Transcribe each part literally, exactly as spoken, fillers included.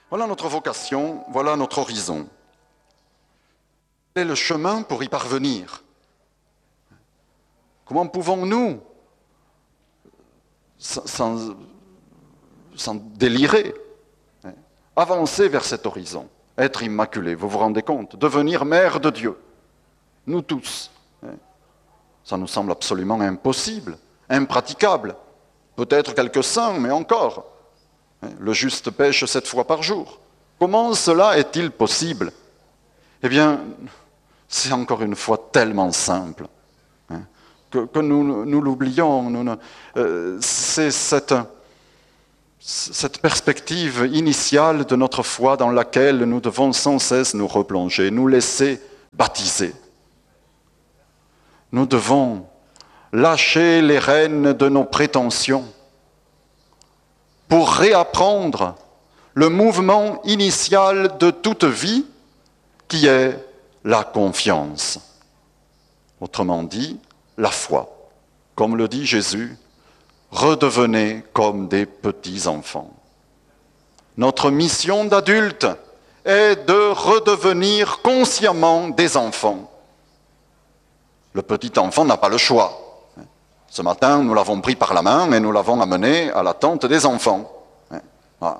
Voilà notre vocation, voilà notre horizon. Quel est le chemin pour y parvenir? Comment pouvons-nous, sans, sans délirer, avancer vers cet horizon, être immaculés, vous vous rendez compte, devenir mère de Dieu, nous tous. Ça nous semble absolument impossible, impraticable. Peut-être quelques saints, mais encore. Le juste pêche sept fois par jour. Comment cela est-il possible? Eh bien, c'est encore une fois tellement simple hein, que, que nous, nous l'oublions. Nous, euh, c'est cette, cette perspective initiale de notre foi dans laquelle nous devons sans cesse nous replonger, nous laisser baptiser. Nous devons lâcher les rênes de nos prétentions pour réapprendre le mouvement initial de toute vie qui est la confiance. Autrement dit, la foi. Comme le dit Jésus, redevenez comme des petits-enfants. Notre mission d'adulte est de redevenir consciemment des enfants. Le petit enfant n'a pas le choix. Ce matin, nous l'avons pris par la main et nous l'avons amené à la tente des enfants. Voilà.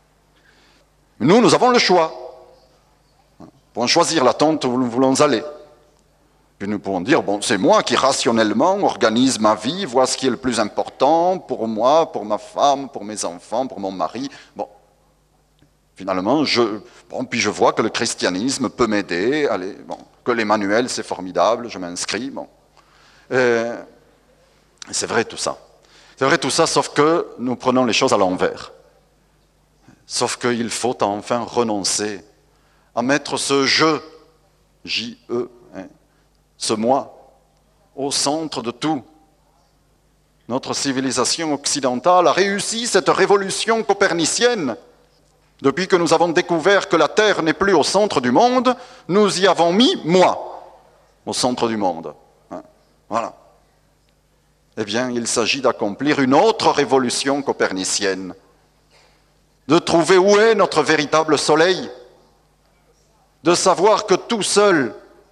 Nous, nous avons le choix. Nous pouvons choisir la tente où nous voulons aller. Puis nous pouvons dire, bon, c'est moi qui rationnellement organise ma vie, vois ce qui est le plus important pour moi, pour ma femme, pour mes enfants, pour mon mari. Bon, finalement, je, bon, puis je vois que le christianisme peut m'aider, allez, bon, que l'Emmanuel, c'est formidable, je m'inscris, bon. Euh, c'est vrai tout ça. C'est vrai tout ça, sauf que nous prenons les choses à l'envers. Sauf qu'il faut enfin renoncer à mettre ce « je », J E, hein, ce « moi », au centre de tout. Notre civilisation occidentale a réussi cette révolution copernicienne. Depuis que nous avons découvert que la Terre n'est plus au centre du monde, nous y avons mis « moi » au centre du monde. Hein, voilà. Eh bien, il s'agit d'accomplir une autre révolution copernicienne, de trouver où est notre véritable soleil, de savoir que tout seul,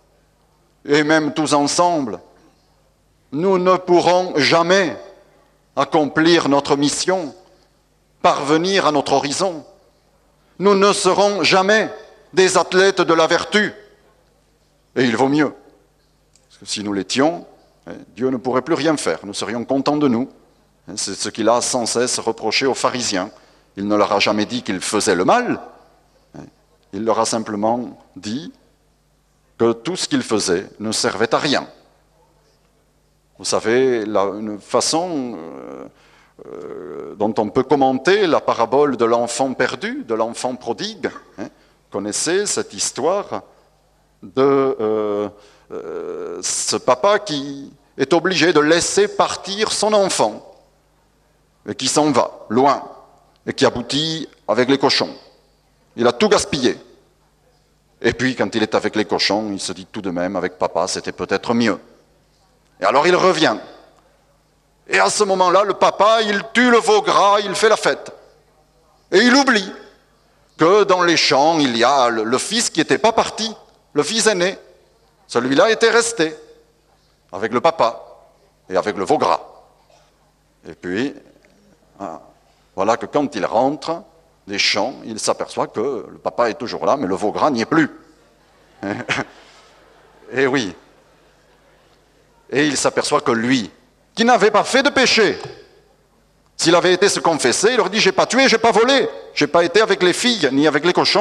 et même tous ensemble, nous ne pourrons jamais accomplir notre mission, parvenir à notre horizon. Nous ne serons jamais des athlètes de la vertu. Et il vaut mieux, parce que si nous l'étions, Dieu ne pourrait plus rien faire, nous serions contents de nous. C'est ce qu'il a sans cesse reproché aux pharisiens. Il ne leur a jamais dit qu'ils faisaient le mal, il leur a simplement dit que tout ce qu'ils faisaient ne servait à rien. Vous savez, la, une façon euh, euh, dont on peut commenter la parabole de l'enfant perdu, de l'enfant prodigue, hein, vous connaissez cette histoire de... Euh, Euh, ce papa qui est obligé de laisser partir son enfant et qui s'en va loin et qui aboutit avec les cochons. Il a tout gaspillé. Et puis quand il est avec les cochons, il se dit tout de même avec papa c'était peut-être mieux. Et alors il revient. Et à ce moment-là, le papa, il tue le veau gras, il fait la fête. Et il oublie que dans les champs, il y a le, le fils qui n'était pas parti, le fils aîné. Celui-là était resté avec le papa et avec le veau gras. Et puis, voilà que quand il rentre des champs, il s'aperçoit que le papa est toujours là, mais le veau gras n'y est plus. Et oui. Et il s'aperçoit que lui, qui n'avait pas fait de péché, s'il avait été se confesser, il aurait dit « j'ai pas tué, j'ai pas volé, j'ai pas été avec les filles, ni avec les cochons. »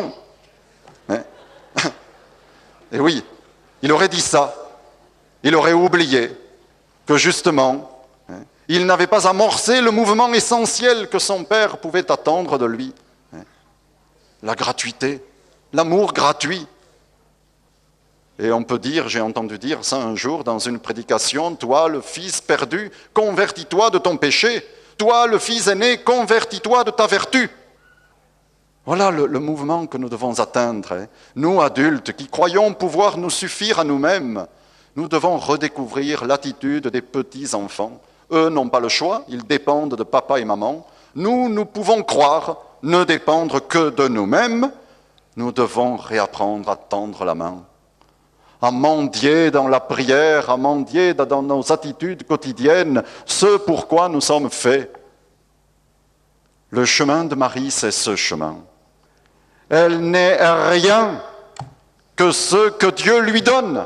Et oui. Il aurait dit ça, il aurait oublié que justement, hein, il n'avait pas amorcé le mouvement essentiel que son père pouvait attendre de lui. Hein, la gratuité, l'amour gratuit. Et on peut dire, j'ai entendu dire ça un jour dans une prédication, toi le fils perdu, convertis-toi de ton péché, toi le fils aîné, convertis-toi de ta vertu. Voilà le, le mouvement que nous devons atteindre. Hein. Nous, adultes, qui croyons pouvoir nous suffire à nous-mêmes, nous devons redécouvrir l'attitude des petits-enfants. Eux n'ont pas le choix, ils dépendent de papa et maman. Nous, nous pouvons croire ne dépendre que de nous-mêmes, nous devons réapprendre à tendre la main, à mendier dans la prière, à mendier dans nos attitudes quotidiennes, ce pourquoi nous sommes faits. Le chemin de Marie, c'est ce chemin. Elle n'est rien que ce que Dieu lui donne.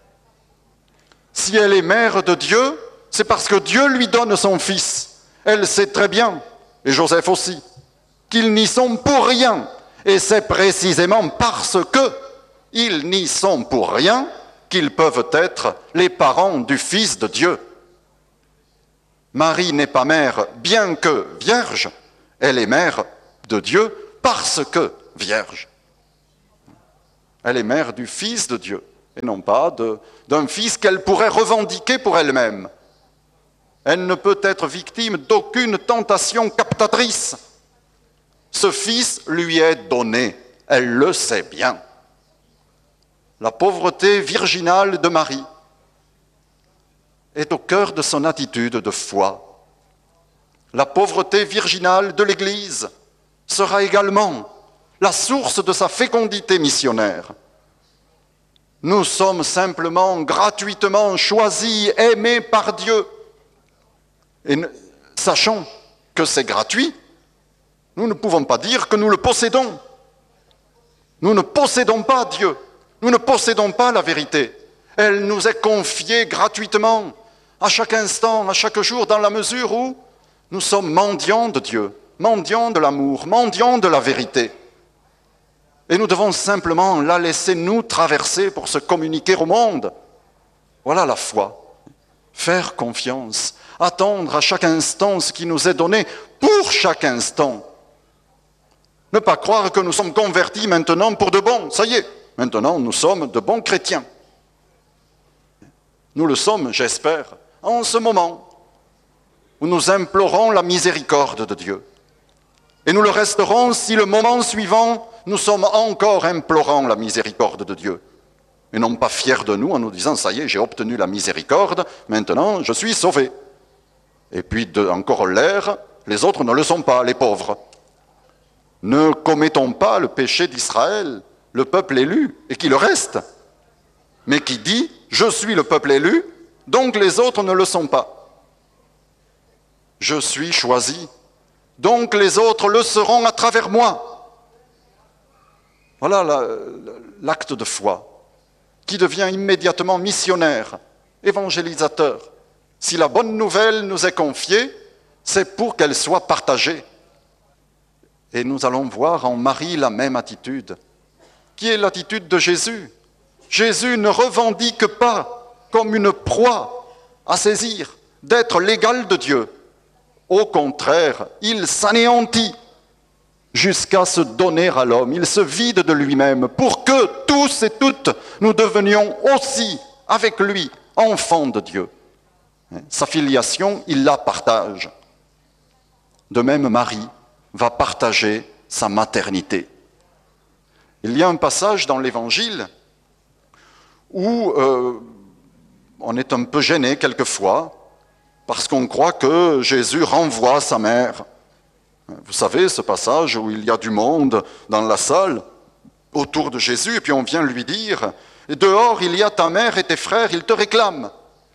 Si elle est mère de Dieu, c'est parce que Dieu lui donne son Fils. Elle sait très bien, et Joseph aussi, qu'ils n'y sont pour rien. Et c'est précisément parce qu'ils n'y sont pour rien qu'ils peuvent être les parents du Fils de Dieu. Marie n'est pas mère bien que vierge, elle est mère de Dieu parce que vierge. Elle est mère du Fils de Dieu, et non pas de, d'un fils qu'elle pourrait revendiquer pour elle-même. Elle ne peut être victime d'aucune tentation captatrice. Ce fils lui est donné, elle le sait bien. La pauvreté virginale de Marie est au cœur de son attitude de foi. La pauvreté virginale de l'Église sera également la source de sa fécondité missionnaire. Nous sommes simplement gratuitement choisis, aimés par Dieu. Et sachant que c'est gratuit, nous ne pouvons pas dire que nous le possédons. Nous ne possédons pas Dieu. Nous ne possédons pas la vérité. Elle nous est confiée gratuitement, à chaque instant, à chaque jour, dans la mesure où nous sommes mendiants de Dieu, mendiants de l'amour, mendiants de la vérité. Et nous devons simplement la laisser nous traverser pour se communiquer au monde. Voilà la foi. Faire confiance, attendre à chaque instant ce qui nous est donné pour chaque instant. Ne pas croire que nous sommes convertis maintenant pour de bon. Ça y est, maintenant nous sommes de bons chrétiens. Nous le sommes, j'espère, en ce moment où nous implorons la miséricorde de Dieu. Et nous le resterons si le moment suivant, nous sommes encore implorant la miséricorde de Dieu. Et non pas fiers de nous en nous disant, ça y est, j'ai obtenu la miséricorde, maintenant je suis sauvé. Et puis, de, en corollaire, les autres ne le sont pas, les pauvres. Ne commettons pas le péché d'Israël, le peuple élu, et qui le reste, mais qui dit, je suis le peuple élu, donc les autres ne le sont pas. Je suis choisi, donc les autres le seront à travers moi. Voilà la, l'acte de foi, qui devient immédiatement missionnaire, évangélisateur. Si la bonne nouvelle nous est confiée, c'est pour qu'elle soit partagée. Et nous allons voir en Marie la même attitude, qui est l'attitude de Jésus. Jésus ne revendique pas comme une proie à saisir, d'être l'égal de Dieu. Au contraire, il s'anéantit jusqu'à se donner à l'homme. Il se vide de lui-même pour que tous et toutes nous devenions aussi, avec lui, enfants de Dieu. Sa filiation, il la partage. De même, Marie va partager sa maternité. Il y a un passage dans l'Évangile où euh, on est un peu gêné quelquefois parce qu'on croit que Jésus renvoie sa mère. Vous savez, ce passage où il y a du monde dans la salle autour de Jésus et puis on vient lui dire « Dehors, il y a ta mère et tes frères, ils te réclament. »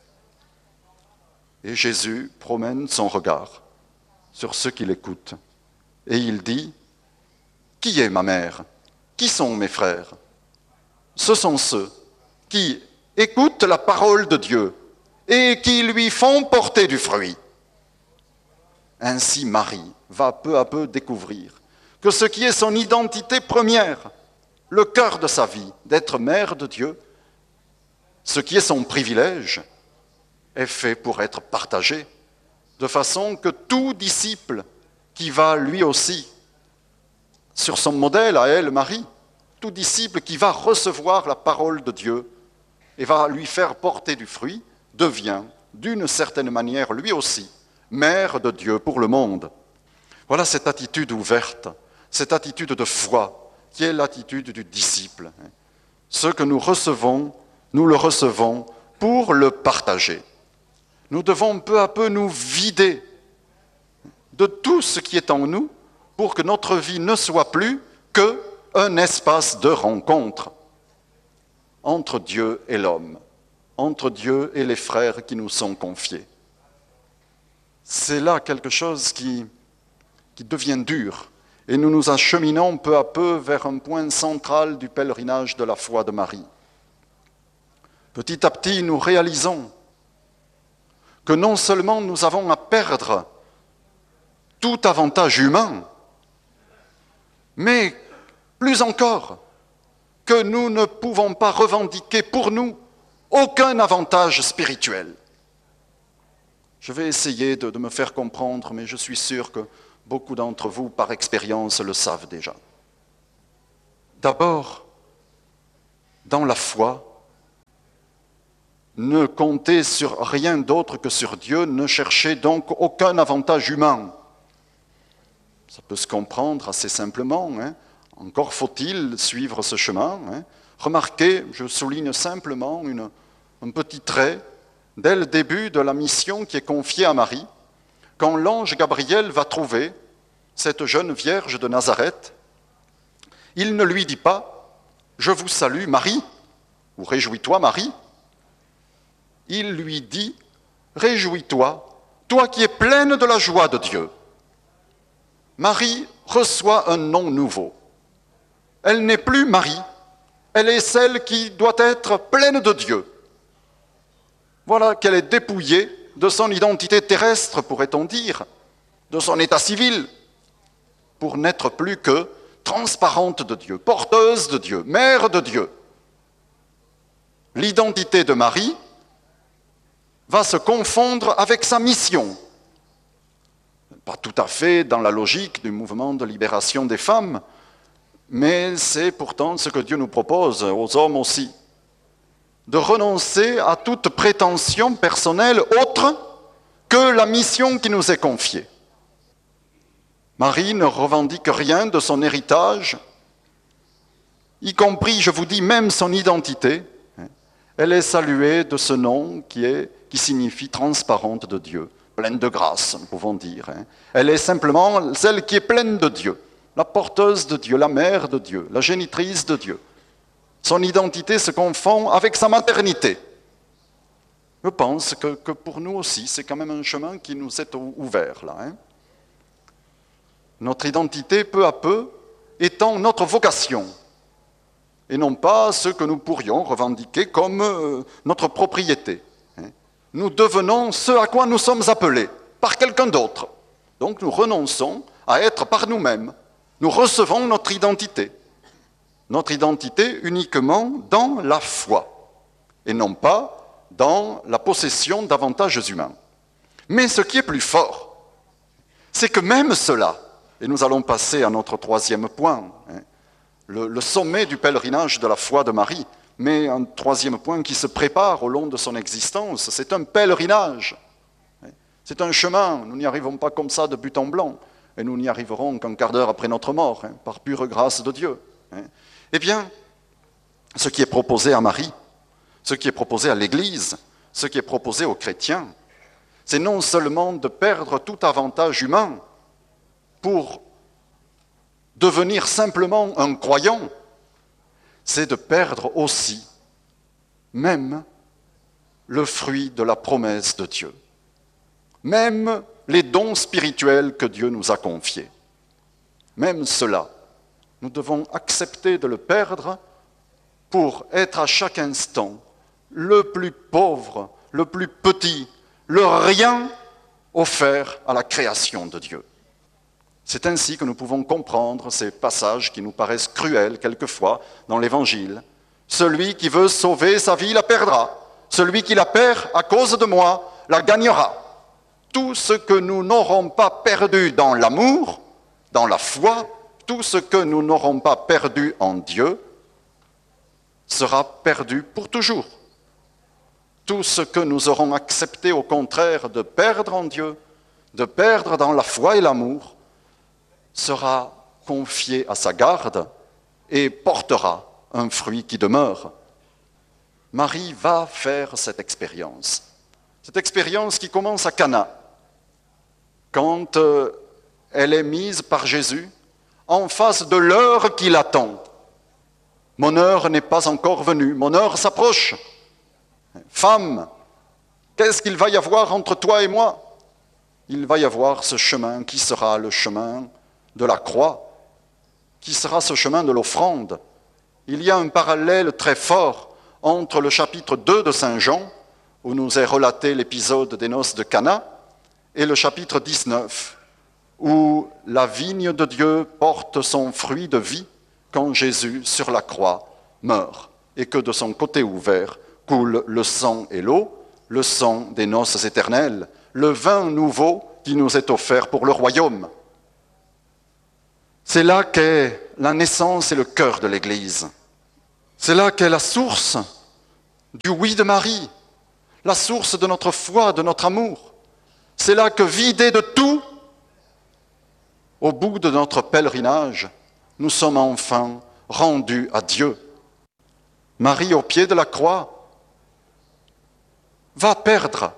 Et Jésus promène son regard sur ceux qui l'écoutent. Et il dit, « Qui est ma mère? Qui sont mes frères? Ce sont ceux qui écoutent la parole de Dieu et qui lui font porter du fruit. » Ainsi Marie va peu à peu découvrir que ce qui est son identité première, le cœur de sa vie, d'être mère de Dieu, ce qui est son privilège, est fait pour être partagé, de façon que tout disciple qui va lui aussi, sur son modèle à elle, Marie, tout disciple qui va recevoir la parole de Dieu et va lui faire porter du fruit, devient, d'une certaine manière, lui aussi, mère de Dieu pour le monde. Voilà cette attitude ouverte, cette attitude de foi, qui est l'attitude du disciple. Ce que nous recevons, nous le recevons pour le partager. Nous devons peu à peu nous vider de tout ce qui est en nous pour que notre vie ne soit plus qu'un espace de rencontre entre Dieu et l'homme, entre Dieu et les frères qui nous sont confiés. C'est là quelque chose qui, qui devient dur, et nous nous acheminons peu à peu vers un point central du pèlerinage de la foi de Marie. Petit à petit, nous réalisons que non seulement nous avons à perdre tout avantage humain, mais plus encore, que nous ne pouvons pas revendiquer pour nous aucun avantage spirituel. Je vais essayer de, de me faire comprendre, mais je suis sûr que beaucoup d'entre vous, par expérience, le savent déjà. D'abord, dans la foi, ne comptez sur rien d'autre que sur Dieu, ne cherchez donc aucun avantage humain. Ça peut se comprendre assez simplement, hein. Encore faut-il suivre ce chemin. Hein. Remarquez, je souligne simplement une, un petit trait, dès le début de la mission qui est confiée à Marie, quand l'ange Gabriel va trouver cette jeune vierge de Nazareth, il ne lui dit pas « Je vous salue Marie » ou « Réjouis-toi Marie ». Il lui dit « Réjouis-toi, toi qui es pleine de la joie de Dieu ». Marie reçoit un nom nouveau. Elle n'est plus Marie, elle est celle qui doit être pleine de Dieu. Voilà qu'elle est dépouillée de son identité terrestre, pourrait-on dire, de son état civil, pour n'être plus que transparente de Dieu, porteuse de Dieu, mère de Dieu. L'identité de Marie va se confondre avec sa mission. Pas tout à fait dans la logique du mouvement de libération des femmes, mais c'est pourtant ce que Dieu nous propose, aux hommes aussi, de renoncer à toute prétention personnelle autre que la mission qui nous est confiée. Marie ne revendique rien de son héritage, y compris, je vous dis, même son identité. Elle est saluée de ce nom qui, est, qui signifie transparente de Dieu, pleine de grâce, nous pouvons dire. Elle est simplement celle qui est pleine de Dieu, la porteuse de Dieu, la mère de Dieu, la génitrice de Dieu. Son identité se confond avec sa maternité. Je pense que, que pour nous aussi, c'est quand même un chemin qui nous est ouvert là. Hein. Notre identité, peu à peu, étant notre vocation, et non pas ce que nous pourrions revendiquer comme euh, notre propriété. Hein. Nous devenons ce à quoi nous sommes appelés, par quelqu'un d'autre. Donc nous renonçons à être par nous-mêmes. Nous recevons notre identité. Notre identité uniquement dans la foi, et non pas dans la possession d'avantages humains. Mais ce qui est plus fort, c'est que même cela, et nous allons passer à notre troisième point, hein, le, le sommet du pèlerinage de la foi de Marie, mais un troisième point qui se prépare au long de son existence, c'est un pèlerinage. C'est un chemin, nous n'y arrivons pas comme ça de but en blanc, et nous n'y arriverons qu'un quart d'heure après notre mort, hein, par pure grâce de Dieu. Hein. Eh bien, ce qui est proposé à Marie, ce qui est proposé à l'Église, ce qui est proposé aux chrétiens, c'est non seulement de perdre tout avantage humain pour devenir simplement un croyant, c'est de perdre aussi même le fruit de la promesse de Dieu, même les dons spirituels que Dieu nous a confiés. Même cela, nous devons accepter de le perdre pour être à chaque instant le plus pauvre, le plus petit, le rien offert à la création de Dieu. C'est ainsi que nous pouvons comprendre ces passages qui nous paraissent cruels quelquefois dans l'Évangile. Celui qui veut sauver sa vie la perdra. Celui qui la perd à cause de moi la gagnera. Tout ce que nous n'aurons pas perdu dans l'amour, dans la foi, tout ce que nous n'aurons pas perdu en Dieu sera perdu pour toujours. Tout ce que nous aurons accepté au contraire de perdre en Dieu, de perdre dans la foi et l'amour, sera confié à sa garde et portera un fruit qui demeure. Marie va faire cette expérience. Cette expérience qui commence à Cana, quand euh, elle est mise par Jésus en face de l'heure qui l'attend. Mon heure n'est pas encore venue, mon heure s'approche. Femme, qu'est-ce qu'il va y avoir entre toi et moi? Il va y avoir ce chemin qui sera le chemin de la croix, qui sera ce chemin de l'offrande. Il y a un parallèle très fort entre le chapitre deux de Saint Jean, où nous est relaté l'épisode des noces de Cana, et le chapitre dix-neuf, où la vigne de Dieu porte son fruit de vie quand Jésus, sur la croix, meurt, et que de son côté ouvert coule le sang et l'eau, le sang des noces éternelles, le vin nouveau qui nous est offert pour le royaume. C'est là qu'est la naissance et le cœur de l'Église. C'est là qu'est la source du oui de Marie, la source de notre foi, de notre amour. C'est là que, vidés de tout, au bout de notre pèlerinage, nous sommes enfin rendus à Dieu. Marie, au pied de la croix, va perdre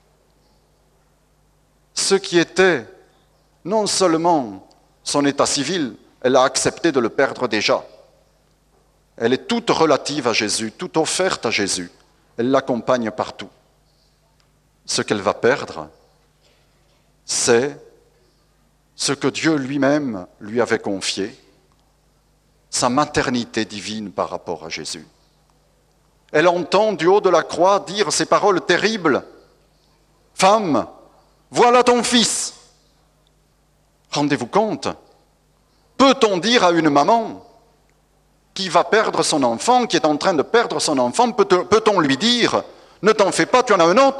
ce qui était non seulement son état civil, elle a accepté de le perdre déjà. Elle est toute relative à Jésus, toute offerte à Jésus. Elle l'accompagne partout. Ce qu'elle va perdre, c'est ce que Dieu lui-même lui avait confié, sa maternité divine par rapport à Jésus. Elle entend du haut de la croix dire ces paroles terribles. « Femme, voilà ton fils !» Rendez-vous compte, peut-on dire à une maman qui va perdre son enfant, qui est en train de perdre son enfant, peut-on lui dire « Ne t'en fais pas, tu en as un autre » ?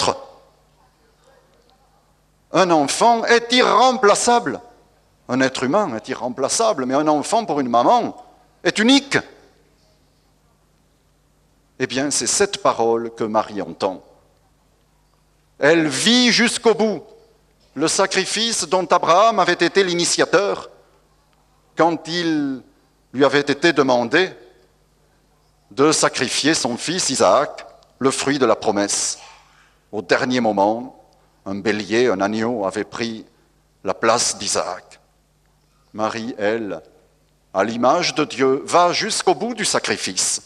Un enfant est irremplaçable. Un être humain est irremplaçable, mais un enfant pour une maman est unique. Eh bien, c'est cette parole que Marie entend. Elle vit jusqu'au bout le sacrifice dont Abraham avait été l'initiateur quand il lui avait été demandé de sacrifier son fils Isaac, le fruit de la promesse. Au dernier moment, un bélier, un agneau avait pris la place d'Isaac. Marie, elle, à l'image de Dieu, va jusqu'au bout du sacrifice.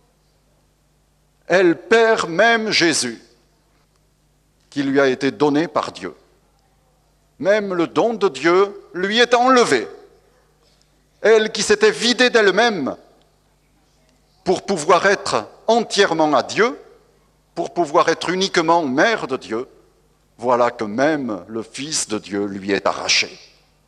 Elle perd même Jésus, qui lui a été donné par Dieu. Même le don de Dieu lui est enlevé. Elle qui s'était vidée d'elle-même pour pouvoir être entièrement à Dieu, pour pouvoir être uniquement mère de Dieu, voilà que même le Fils de Dieu lui est arraché.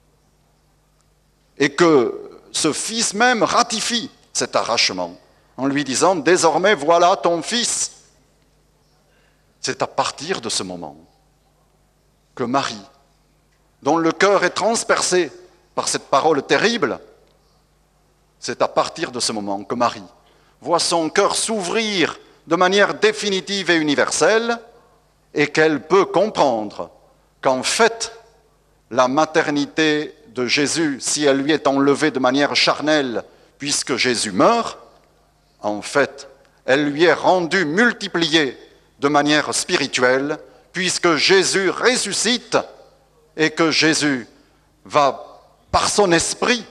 Et que ce Fils même ratifie cet arrachement en lui disant « Désormais, voilà ton Fils ». C'est à partir de ce moment que Marie, dont le cœur est transpercé par cette parole terrible, c'est à partir de ce moment que Marie voit son cœur s'ouvrir de manière définitive et universelle et qu'elle peut comprendre qu'en fait, la maternité de Jésus, si elle lui est enlevée de manière charnelle puisque Jésus meurt, en fait, elle lui est rendue multipliée de manière spirituelle puisque Jésus ressuscite et que Jésus va, par son esprit,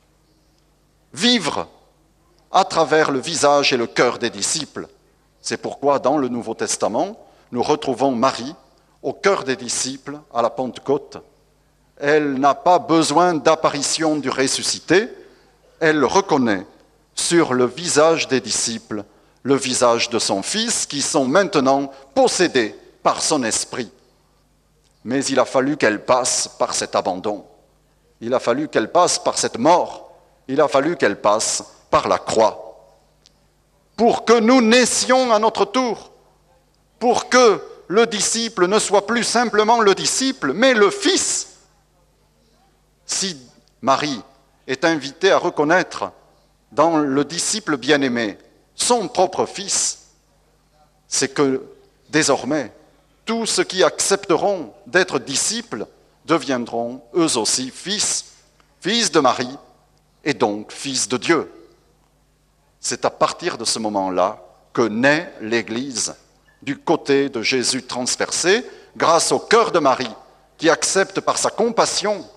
vivre à travers le visage et le cœur des disciples. C'est pourquoi, dans le Nouveau Testament, nous retrouvons Marie au cœur des disciples à la Pentecôte. Elle n'a pas besoin d'apparition du ressuscité, elle reconnaît sur le visage des disciples le visage de son Fils qui sont maintenant possédés par son esprit. Mais il a fallu qu'elle passe par cet abandon. Il a fallu qu'elle passe par cette mort. Il a fallu qu'elle passe par la croix. Pour que nous naissions à notre tour. Pour que le disciple ne soit plus simplement le disciple, mais le Fils. Si Marie est invitée à reconnaître dans le disciple bien-aimé son propre Fils, c'est que désormais, tous ceux qui accepteront d'être disciples deviendront eux aussi fils, fils de Marie et donc fils de Dieu. C'est à partir de ce moment-là que naît l'Église du côté de Jésus transpercé, grâce au cœur de Marie qui accepte par sa compassion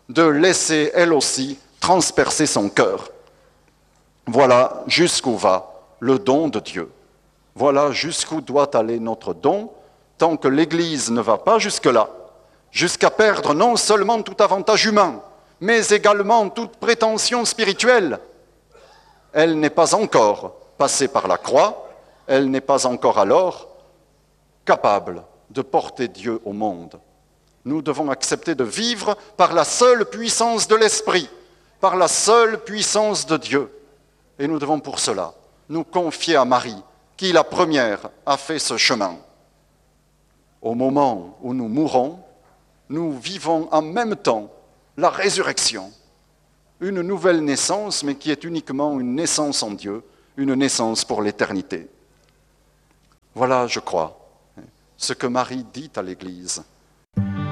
de laisser elle aussi transpercer son cœur. Voilà jusqu'où va le don de Dieu. Voilà jusqu'où doit aller notre don, tant que l'Église ne va pas jusque-là, jusqu'à perdre non seulement tout avantage humain, mais également toute prétention spirituelle. Elle n'est pas encore passée par la croix, elle n'est pas encore alors capable de porter Dieu au monde. Nous devons accepter de vivre par la seule puissance de l'Esprit, par la seule puissance de Dieu. Et nous devons pour cela nous confier à Marie, qui la première a fait ce chemin. Au moment où nous mourrons, nous vivons en même temps la résurrection, une nouvelle naissance, mais qui est uniquement une naissance en Dieu, une naissance pour l'éternité. Voilà, je crois, ce que Marie dit à l'Église.